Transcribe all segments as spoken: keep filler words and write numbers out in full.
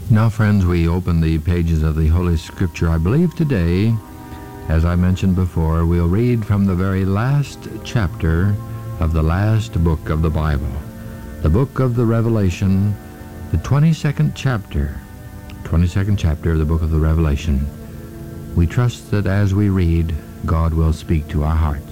Now, friends, we open the pages of the Holy Scripture. I believe today, as I mentioned before, we'll read from the very last chapter of the last book of the Bible, the book of the Revelation, the twenty-second chapter, twenty-second chapter of the book of the Revelation. We trust that as we read, God will speak to our hearts.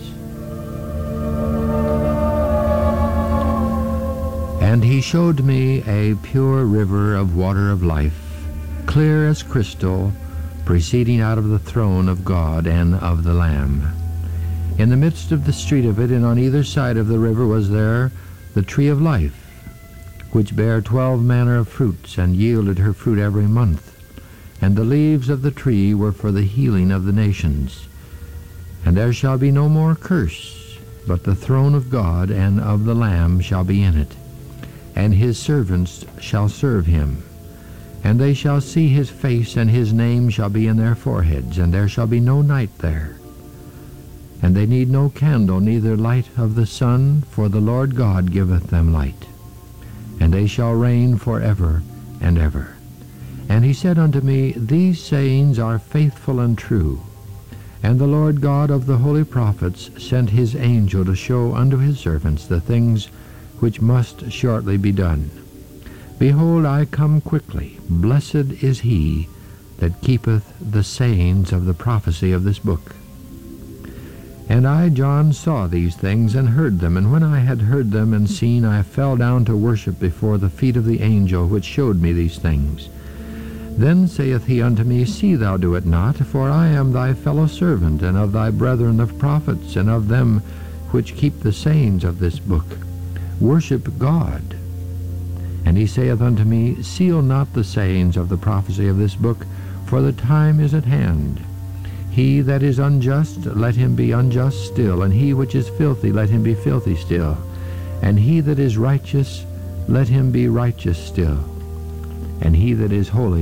And he showed me a pure river of water of life, clear as crystal, proceeding out of the throne of God and of the Lamb. In the midst of the street of it, and on either side of the river, was there the tree of life, which bare twelve manner of fruits, and yielded her fruit every month. And the leaves of the tree were for the healing of the nations. And there shall be no more curse, but the throne of God and of the Lamb shall be in it, and his servants shall serve him. And they shall see his face, and his name shall be in their foreheads, and there shall be no night there. And they need no candle, neither light of the sun, for the Lord God giveth them light. And they shall reign forever and ever. And he said unto me, These sayings are faithful and true. And the Lord God of the holy prophets sent his angel to show unto his servants the things which must shortly be done. Behold, I come quickly. Blessed is he that keepeth the sayings of the prophecy of this book. And I, John, saw these things and heard them. And when I had heard them and seen, I fell down to worship before the feet of the angel which showed me these things. Then saith he unto me, See thou do it not, for I am thy fellow servant, and of thy brethren the prophets, and of them which keep the sayings of this book. Worship God. And he saith unto me, Seal not the sayings of the prophecy of this book, for the time is at hand. He that is unjust, let him be unjust still, and he which is filthy, let him be filthy still, and he that is righteous, let him be righteous still, and he that is holy,